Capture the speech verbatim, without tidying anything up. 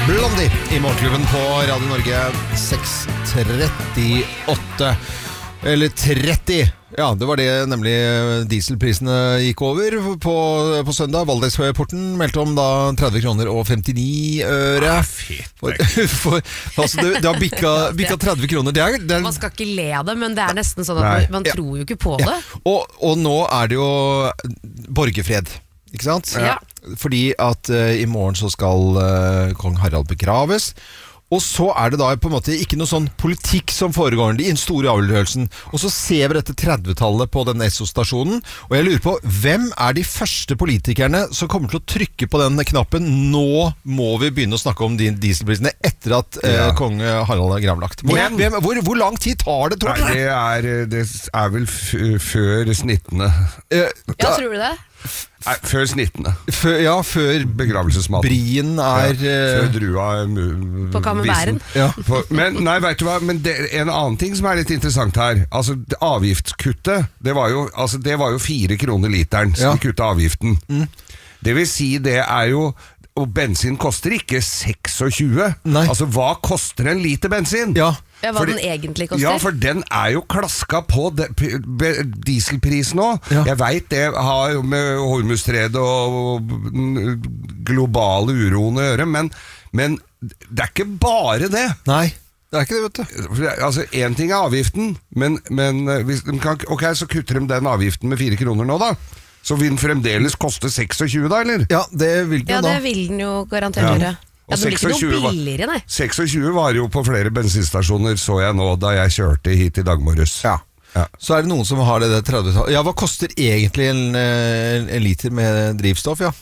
Blondie i Morgenklubben på Radio Norge seks trettiåtte. Eller tretti. Ja, det var det nemlig dieselprisene gikk over på, på søndag. Valdecksporten meldte om da tretti kroner og femtini øre. Ah, fint. For, for, altså det, det har bikka, bikka tretti kroner. Det er, det er, man skal ikke le av det, men det er nesten sånn at man, man ja. tror jo ikke på det. Ja. Og, og nå er det jo borgerfred, ikke sant? Ja. Fordi at uh, i morgen så skal uh, kong Harald begraves. Og så er det da på en måte ikke noe sånn politikk som foregår i den store avgjørelsen. Og så ser vi dette tretti-tallet på den Esso-stasjonen, og jeg lurer på, hvem er de første politikerne som kommer til å trykke på den knappen? Nå må vi begynne å snakke om de dieselprisene etter at eh, ja. kong Harald er gravlagt. Hvor, hvem, hvor, hvor lang tid tar det, tror du? Nei, det, er, det er vel f før snittende. Uh, ja, tror du det? Nei, før snittende. Før, ja, før begravelsesmaten. Brien er ja, før drua på Kammerværen. Ja. Men nei, vet du hva? Men det, en annen ting som er litt interessant her. Altså, avgiftskuttet, det var jo, altså, det var jo fire kroner literen som ja. kuttet avgiften. Mm. Det vil si, det er jo, og bensin koster ikke tjueseks. Nei. Altså, hva koster en liter bensin? Ja. Ja, hva for den egentlig koster? Ja, for den er jo klaska på de, dieselprisen nå. Ja. Jeg vet det har jo med Hormuzstredet og globale uroen å gjøre, men, men det er ikke bare det. Nei, det er ikke det, vet du. For, altså, en ting er avgiften, men, men hvis de kan, ok, så kutter de den avgiften med fire kroner nå da. Så vil den fremdeles koste tjueseks da, eller? Ja, det vil den ja, da. Ja, det vil den jo garantert gjøre. Ja. Ja, det blir ikke noe billigere, nei. tjueseks var jo på flere bensinstasjoner, så jeg nå, da jeg kjørte hit i dag morges. Ja. Ja. Så er det noen som har det der tretti-tallet. Ja, hva koster egentlig en, en liter med drivstoff, ja?